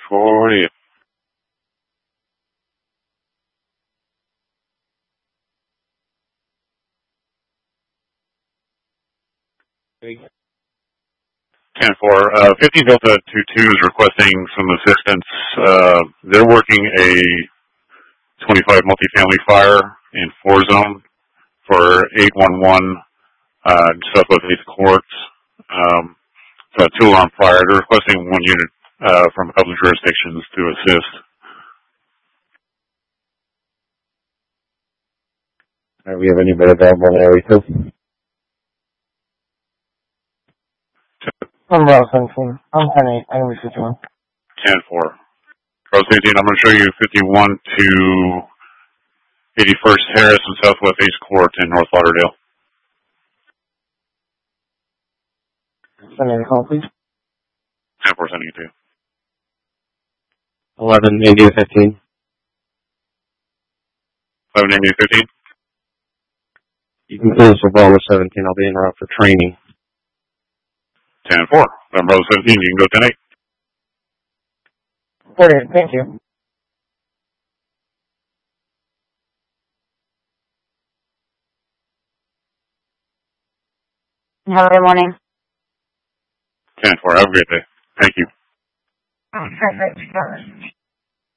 40. Hey. 10-4. 15 Delta 22 is requesting some assistance. They're working a 25 multifamily fire in 4 zone for 811 Southwest 8th Court. It's a 2-alarm fire. They're requesting 1 unit from other jurisdictions to assist. We have anybody available in area 2? I'm Ross 17. I'm 10-8. I can be 51. 10-4. Ross 18, I'm going to show you 51 to 81st Harris and Southwest 8th Court in North Lauderdale. Send me a call, please. 10-4, sending it to you. 11, India 15. 11, India 15. You can close for Bravo 17. I'll be en route for training. 10-4. Bravo 17, you can go 10-8. 48. Thank you. Have a good morning. 10-4. Have a great day. Thank you. Perfect.